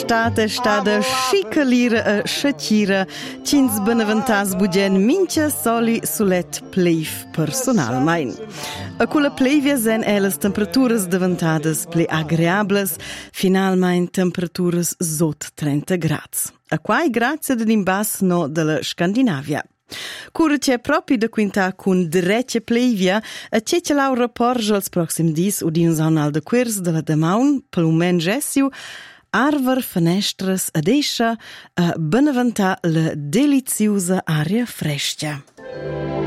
l'estate sta da scicalire e scecire, cins beneventas bugen mince soli sulet pleiv personalmein. A quella pleivia sen les temperaturas diventadas ple agreables, finalmein temperaturas sot 30 grads. A quai grazie ad imbas no della Scandinavia. Cura c'è proprio da quinta con drece pleivia a c'è la rapporto als proxim dis udin zaunal de quirs della demaun plumen gessiu arver fenestras ad escia a beneventa la deliziosa aria fresca.